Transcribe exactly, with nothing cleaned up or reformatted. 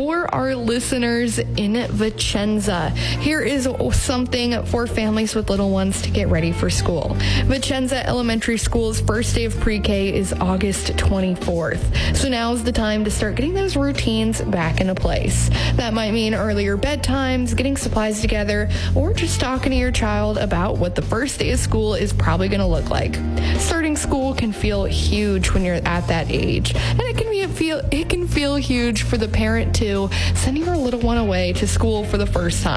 for our listeners in Vicenza. Here is something for families with little ones to get ready for school. Vicenza Elementary School's first day of pre-K is August twenty-fourth. So now's the time to start getting those routines back into place. That might mean earlier bedtimes, getting supplies together, or just talking to your child about what the first day of school is probably going to look like. Starting school can feel huge when you're at that age, and it can be feel it can feel huge for the parent too, sending your little one away to school for the first time.